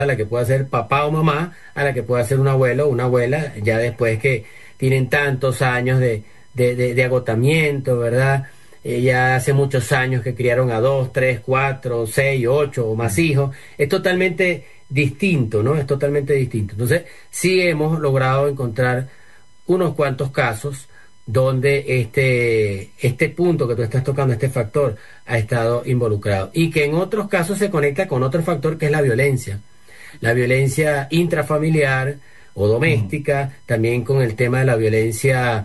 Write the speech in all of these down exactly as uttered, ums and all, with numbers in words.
a la que pueda ser papá o mamá, a la que pueda ser un abuelo o una abuela, ya después que tienen tantos años de, de, de, de agotamiento, ¿verdad? Eh, ya hace muchos años que criaron a dos, tres, cuatro, seis, ocho o más hijos. Es totalmente distinto, ¿no? Es totalmente distinto. Entonces, sí hemos logrado encontrar unos cuantos casos donde este, este punto que tú estás tocando, este factor, ha estado involucrado. Y que en otros casos se conecta con otro factor que es la violencia. La violencia intrafamiliar o Mm. doméstica, también con el tema de la violencia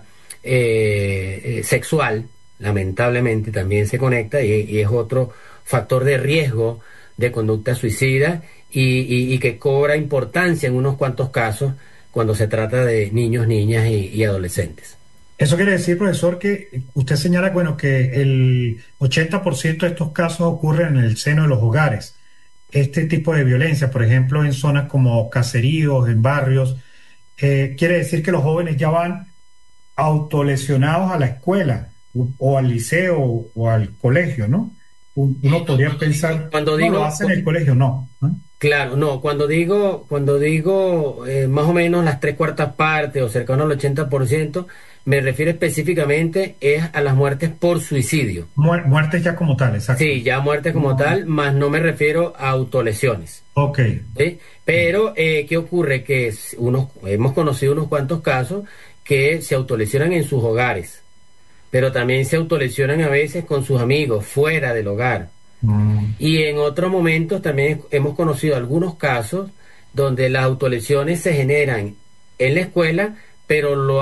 eh, eh, sexual, lamentablemente también se conecta y, y es otro factor de riesgo de conducta suicida y, y- y que cobra importancia en unos cuantos casos cuando se trata de niños, niñas y, y adolescentes. Eso quiere decir, profesor, que usted señala, bueno, que el ochenta por ciento de estos casos ocurren en el seno de los hogares. Este tipo de violencia, por ejemplo, en zonas como caseríos, en barrios, eh, quiere decir que los jóvenes ya van autolesionados a la escuela o, o al liceo o al colegio, ¿no? Un- Uno Eh, no, podría cuando digo, pensar, cuando no lo digo, hace en el colegio, no, ¿no? claro, no, cuando digo, cuando digo eh, más o menos las tres cuartas partes o cercano al ochenta por ciento, me refiero específicamente es a las muertes por suicidio. Muer- muertes ya como tal, exacto. Sí, ya muertes como No. tal, más no me refiero a autolesiones. Ok. ¿Sí? Pero, eh, ¿qué ocurre? Que s- unos, hemos conocido unos cuantos casos que se autolesionan en sus hogares, pero también se autolesionan a veces con sus amigos fuera del hogar. Mm. Y en otros momentos también hemos conocido algunos casos donde las autolesiones se generan en la escuela, pero lo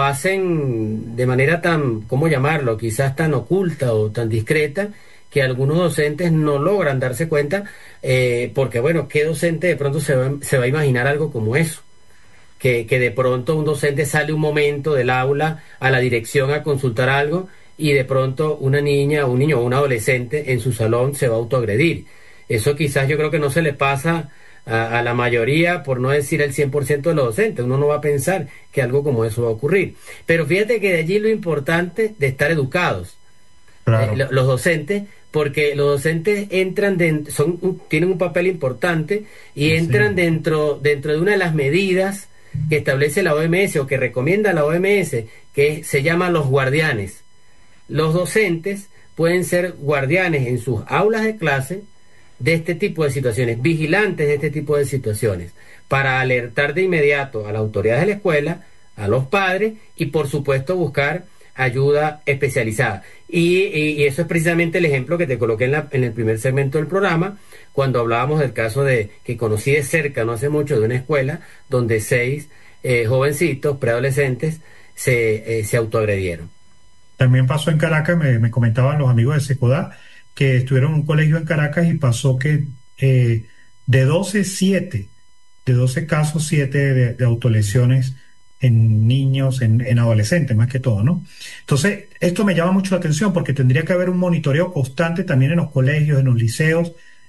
hacen de manera tan, ¿cómo llamarlo? Quizás tan oculta o tan discreta que algunos docentes no logran darse cuenta, eh, porque bueno, ¿qué docente de pronto se va, se va a imaginar algo como eso? Que, que de pronto un docente sale un momento del aula a la dirección a consultar algo y de pronto una niña, un niño o un adolescente en su salón se va a autoagredir. Eso quizás yo creo que no se le pasa a, a la mayoría, por no decir el cien por ciento de los docentes. Uno no va a pensar que algo como eso va a ocurrir. Pero fíjate que de allí lo importante de estar educados, eh, Claro. lo- los docentes, porque los docentes entran dentro, son, un- tienen un papel importante y Sí, entran señor. dentro, dentro de una de las medidas que establece la O M S o que recomienda la O M S, que se llama los guardianes. Los docentes pueden ser guardianes en sus aulas de clase de este tipo de situaciones, vigilantes de este tipo de situaciones, para alertar de inmediato a las autoridades de la escuela, a los padres y por supuesto buscar ayuda especializada. Y, y- y eso es precisamente el ejemplo que te coloqué en, la- en el primer segmento del programa, cuando hablábamos del caso de que conocí de cerca, no hace mucho, de una escuela donde seis eh, jovencitos, preadolescentes, se, eh, se autoagredieron. También pasó en Caracas, me, me comentaban los amigos de Secodá, que estuvieron en un colegio en Caracas y pasó que eh, de doce siete de doce casos, siete de, de autolesiones en niños, en, en adolescentes más que todo, ¿no? Entonces, esto me llama mucho la atención porque tendría que haber un monitoreo constante también en los colegios, en los liceos.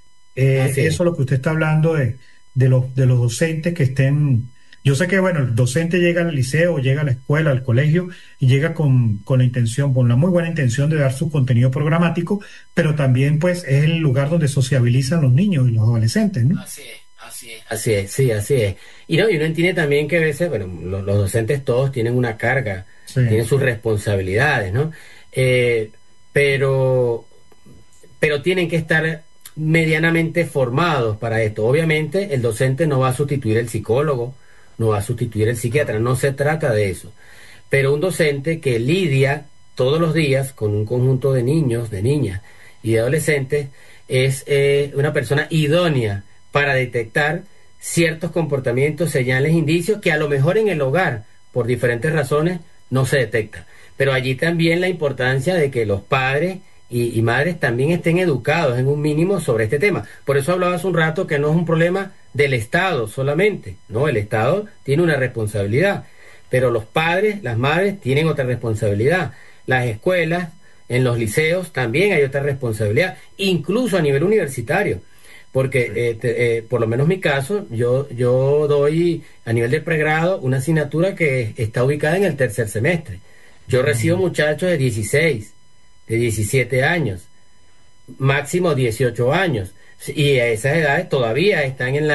Eh, Así eso es. es lo que usted está hablando de, de los, de los docentes que estén. Yo sé que, bueno, el docente llega al liceo, llega a la escuela, al colegio y llega con, con la intención, con la muy buena intención de dar su contenido programático, pero también, pues, es el lugar donde sociabilizan los niños y los adolescentes, ¿no? Así es, así es. Así es, sí, así es. Y no, y uno entiende también que a veces, bueno, lo- los, docentes todos tienen una carga, Sí, tienen sus responsabilidades, ¿no? Eh, pero, pero tienen que estar medianamente formados para esto. Obviamente, el docente no va a sustituir el psicólogo, no va a sustituir el psiquiatra, no se trata de eso. Pero un docente que lidia todos los días con un conjunto de niños, de niñas y de adolescentes es eh, una persona idónea para detectar ciertos comportamientos, señales, indicios que a lo mejor en el hogar, por diferentes razones, no se detecta. Pero allí también la importancia de que los padres y, y madres también estén educados en un mínimo sobre este tema. Por eso hablaba hace un rato que no es un problema del Estado solamente, ¿no? El Estado tiene una responsabilidad, pero los padres, las madres tienen otra responsabilidad. Las escuelas, en los liceos también hay otra responsabilidad, incluso a nivel universitario. Porque, sí. eh, te- eh, por lo menos mi caso, yo, yo doy a nivel de pregrado una asignatura que está ubicada en el tercer semestre. Yo recibo Mm. muchachos de dieciséis, de diecisiete años, máximo dieciocho años. Y a esas edades todavía están en la,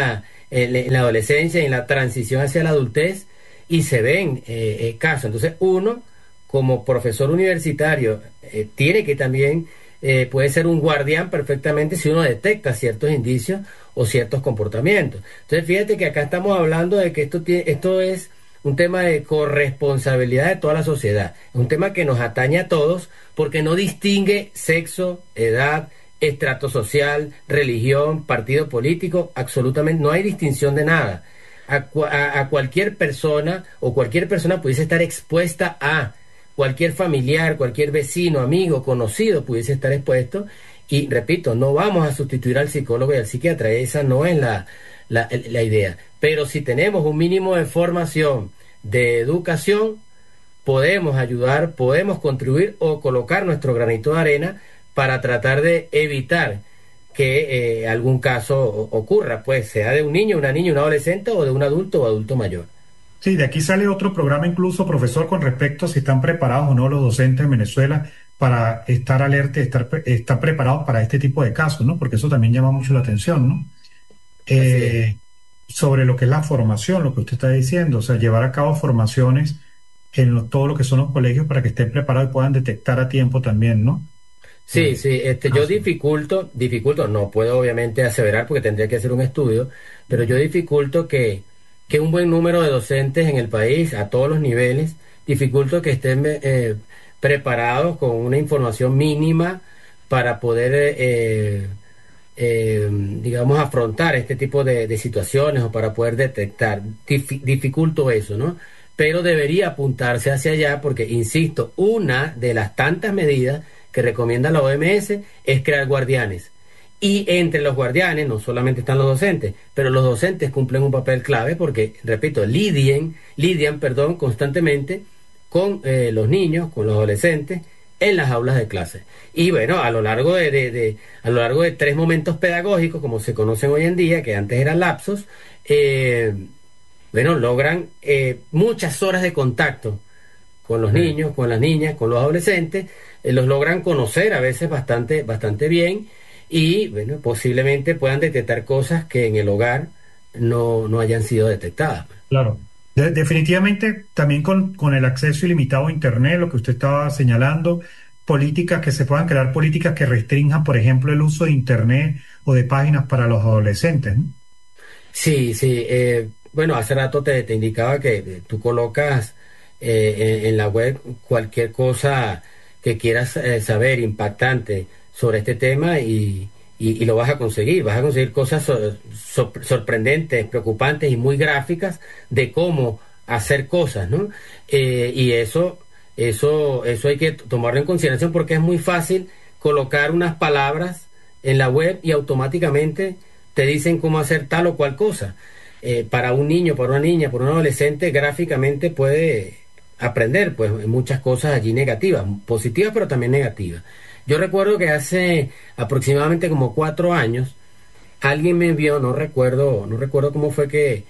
en, en la adolescencia y en la transición hacia la adultez y se ven eh, eh, casos. Entonces uno, como profesor universitario, eh, tiene que también, eh, puede ser un guardián perfectamente si uno detecta ciertos indicios o ciertos comportamientos. Entonces fíjate que acá estamos hablando de que esto, tiene, esto es un tema de corresponsabilidad de toda la sociedad, es un tema que nos atañe a todos porque no distingue sexo, edad, estrato social, religión, partido político, absolutamente no hay distinción de nada. A, a, a cualquier persona o cualquier persona pudiese estar expuesta a, cualquier familiar, cualquier vecino, amigo, conocido pudiese estar expuesto. Y repito, no vamos a sustituir al psicólogo y al psiquiatra, esa no es la, la, la idea. Pero si tenemos un mínimo de formación, de educación, podemos ayudar, podemos contribuir o colocar nuestro granito de arena para tratar de evitar que eh, algún caso ocurra, pues sea de un niño, una niña, un adolescente o de un adulto o adulto mayor. Sí, de aquí sale otro programa incluso, profesor, con respecto a si están preparados o no los docentes en Venezuela para estar alerta, estar, estar preparados para este tipo de casos, ¿no? Porque eso también llama mucho la atención, ¿no? Eh, sobre lo que es la formación, lo que usted está diciendo, o sea, llevar a cabo formaciones en lo, todo lo que son los colegios para que estén preparados y puedan detectar a tiempo también, ¿no? Sí, Eh, sí, este, yo dificulto, dificulto, no puedo obviamente aseverar porque tendría que hacer un estudio, pero yo dificulto que, que un buen número de docentes en el país, a todos los niveles, dificulto que estén eh, preparados con una información mínima para poder, eh, eh, digamos, afrontar este tipo de, de situaciones o para poder detectar. Dif- dificulto eso, ¿no? Pero debería apuntarse hacia allá porque, insisto, una de las tantas medidas que recomienda la O M S es crear guardianes. Y entre los guardianes no solamente están los docentes, pero los docentes cumplen un papel clave porque, repito, lidian, lidian, perdón, constantemente con eh, los niños, con los adolescentes en las aulas de clase. Y bueno, a lo largo de, de, de a lo largo de tres momentos pedagógicos, como se conocen hoy en día, que antes eran lapsos, eh, bueno, logran eh, muchas horas de contacto con los sí. niños, con las niñas, con los adolescentes, eh, los logran conocer a veces bastante, bastante bien y bueno, posiblemente puedan detectar cosas que en el hogar no, no hayan sido detectadas. Claro. De- definitivamente también con, con el acceso ilimitado a Internet, lo que usted estaba señalando, políticas que se puedan crear, políticas que restrinjan, por ejemplo, el uso de Internet o de páginas para los adolescentes, ¿no? Sí, sí. Eh, bueno, hace rato te, te indicaba que eh, tú colocas eh, en, en la web cualquier cosa que quieras eh, saber impactante sobre este tema y, y- y lo vas a conseguir. Vas a conseguir cosas sor- sor- sorprendentes, preocupantes y muy gráficas de cómo hacer cosas, ¿no? Eh, y eso, eso, eso hay que tomarlo en consideración porque es muy fácil colocar unas palabras en la web y automáticamente te dicen cómo hacer tal o cual cosa. Eh, para un niño, para una niña, para un adolescente, gráficamente puede aprender pues muchas cosas allí negativas, positivas pero también negativas. Yo recuerdo que hace aproximadamente como cuatro años alguien me envió, no recuerdo, no recuerdo cómo fue que,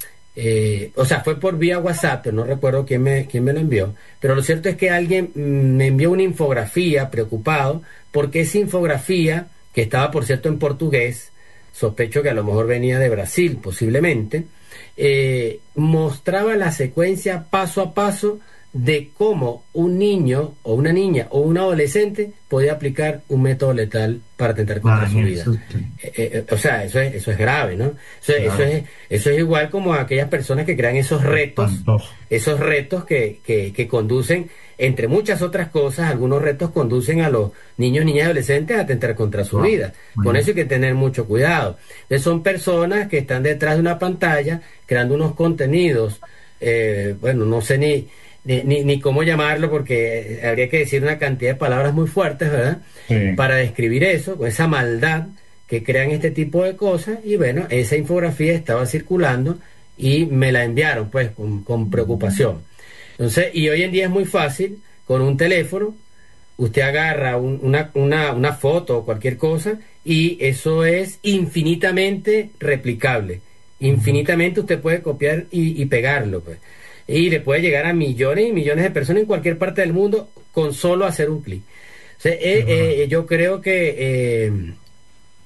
eh, o sea, fue por vía WhatsApp, pero no recuerdo quién me, quién me lo envió, pero lo cierto es que alguien mm, me envió una infografía preocupado porque esa infografía, que estaba por cierto en portugués, sospecho que a lo mejor venía de Brasil posiblemente, eh, mostraba la secuencia paso a paso de cómo un niño o una niña o un adolescente podía aplicar un método letal para atentar contra su vida. Imagínese usted. Eh, eh, o sea, eso es, eso es grave, ¿no? Eso, eso Claro. es, eso es igual como aquellas personas que crean esos retos, Espantoso. esos retos que, que, que conducen, entre muchas otras cosas, algunos retos conducen a los niños, niñas y adolescentes a atentar contra su Wow. vida. Con eso hay que tener mucho cuidado. Entonces, son personas que están detrás de una pantalla creando unos contenidos, eh, bueno, no sé ni, ni, ni, ni cómo llamarlo porque habría que decir una cantidad de palabras muy fuertes, ¿verdad? Sí. Para describir eso, con esa maldad que crean este tipo de cosas y bueno, esa infografía estaba circulando y me la enviaron pues con, con preocupación. Entonces, y hoy en día es muy fácil, con un teléfono, usted agarra un- una, una, una foto o cualquier cosa y eso es infinitamente replicable. Ujú. Infinitamente usted puede copiar y, y pegarlo, pues. Y le puede llegar a millones y millones de personas en cualquier parte del mundo con solo hacer un clic. O sea, Es eh, verdad. eh, yo creo que eh,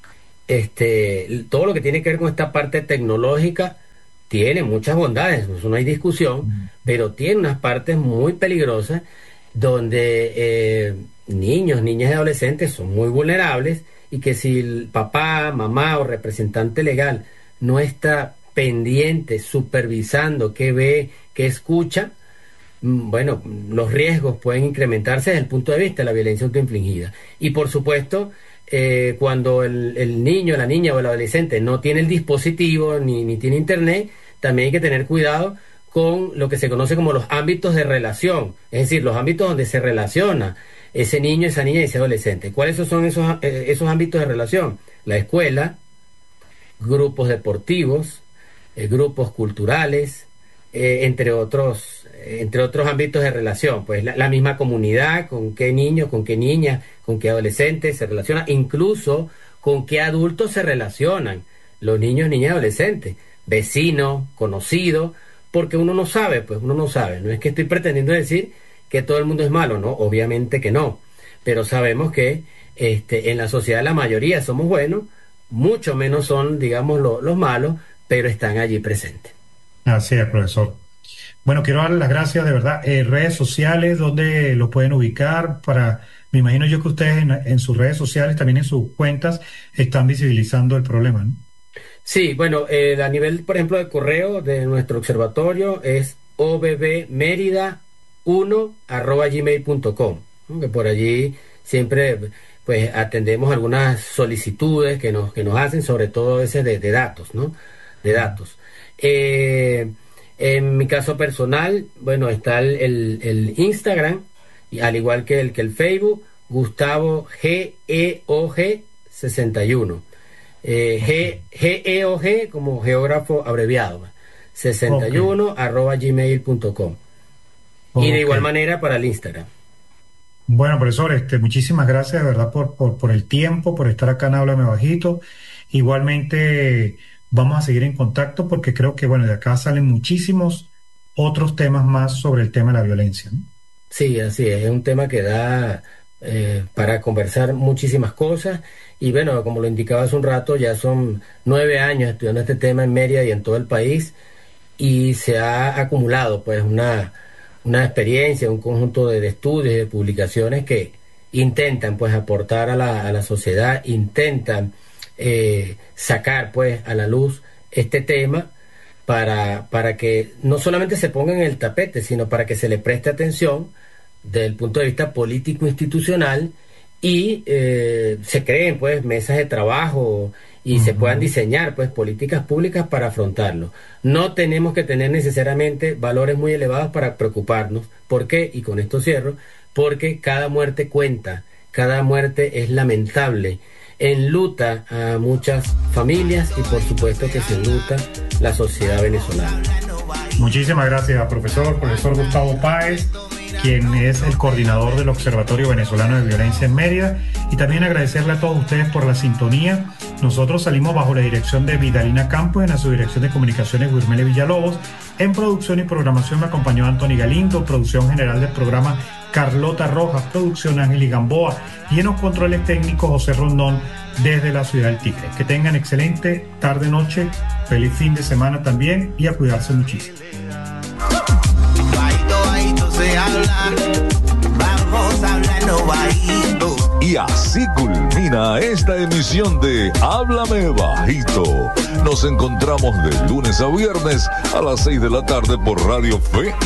este, todo lo que tiene que ver con esta parte tecnológica tiene muchas bondades, eso no hay discusión, Mm. pero tiene unas partes muy peligrosas donde eh, niños, niñas y adolescentes son muy vulnerables y que si el papá, mamá o representante legal no está pendiente, supervisando qué ve, qué escucha, mm, bueno, los riesgos pueden incrementarse desde el punto de vista de la violencia autoinfligida. Y por supuesto, eh, cuando el, el niño, la niña o el adolescente no tiene el dispositivo ni, ni tiene internet, también hay que tener cuidado con lo que se conoce como los ámbitos de relación, es decir, los ámbitos donde se relaciona ese niño, esa niña y ese adolescente. ¿Cuáles son esos, eh, esos ámbitos de relación? La escuela, grupos deportivos, eh, grupos culturales, eh, entre otros, eh, entre otros ámbitos de relación, pues la, la misma comunidad, con qué niño, con qué niña, con qué adolescente se relaciona, incluso con qué adultos se relacionan, los niños, niñas y adolescentes, vecinos, conocidos, porque uno no sabe, pues uno no sabe, no es que estoy pretendiendo decir que todo el mundo es malo, no, obviamente que no, pero sabemos que este, en la sociedad la mayoría somos buenos, mucho menos son, digamos, lo- los malos, pero están allí presentes. Así es, profesor. Bueno, quiero darle las gracias de verdad. Eh, redes sociales, ¿dónde lo pueden ubicar? Para, me imagino yo que ustedes en, en sus redes sociales, también en sus cuentas, están visibilizando el problema, ¿no? Sí, bueno, eh, a nivel, por ejemplo, de correo de nuestro observatorio es obbmerida uno arroba gmail punto com, ¿no? Que por allí siempre pues atendemos algunas solicitudes que nos, que nos hacen, sobre todo ese de, de datos, ¿no? De datos. Eh, en mi caso personal, bueno, está el, el- el Instagram, y al igual que el, que el Facebook, Gustavo G E O G sesenta y uno. Eh, Ok, G, G E O G como geógrafo abreviado, ¿va? sesenta ok, y uno arroba gmail punto com. Y de ok. igual manera para el Instagram. Bueno, profesor, este, muchísimas gracias de verdad por, por, por el tiempo, por estar acá en Háblame Bajito. Igualmente vamos a seguir en contacto porque creo que, bueno, de acá salen muchísimos otros temas más sobre el tema de la violencia, ¿no? Sí, así es, es un tema que da eh, para conversar muchísimas cosas y bueno, como lo indicaba hace un rato, ya son nueve años estudiando este tema en Mérida y en todo el país y se ha acumulado pues una, una experiencia, un conjunto de, de estudios y de publicaciones que intentan pues aportar a la, a la sociedad, intentan eh, sacar pues a la luz este tema para, para que no solamente se ponga en el tapete, sino para que se le preste atención desde el punto de vista político institucional y eh, se creen pues mesas de trabajo y se puedan Ujú. diseñar pues políticas públicas para afrontarlo. No tenemos que tener necesariamente valores muy elevados para preocuparnos. ¿Por qué? Y con esto cierro, porque cada muerte cuenta, cada muerte es lamentable, enluta a muchas familias y por supuesto que se enluta la sociedad venezolana. Muchísimas gracias, profesor, profesor Gustavo Páez, quien es el coordinador del Observatorio Venezolano de Violencia en Mérida, y también agradecerle a todos ustedes por la sintonía. Nosotros salimos bajo la dirección de Vidalina Campos, en la subdirección de comunicaciones Wilmele Villalobos. En producción y programación me acompañó Anthony Galindo, producción general del programa Carlota Rojas, producción Ángel Gamboa, y en los controles técnicos José Rondón desde la ciudad del Tigre. Que tengan excelente tarde, noche, feliz fin de semana también y a cuidarse muchísimo. Bajito, bajito se habla, vamos hablando bajito. Y así culmina esta emisión de Háblame Bajito. Nos encontramos de lunes a viernes a las seis de la tarde por Radio Fe